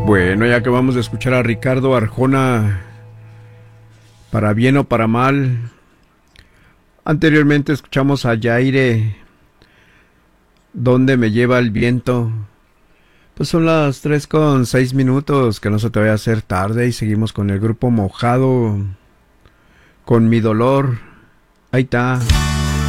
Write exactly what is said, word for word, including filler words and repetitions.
Bueno, ya acabamos de escuchar a Ricardo Arjona, para bien o para mal. Anteriormente escuchamos a Yaire, ¿Dónde me lleva el viento? Pues son las tres con seis minutos, que no se te vaya a hacer tarde, y seguimos con el grupo Mojado, con Mi Dolor. Ahí está.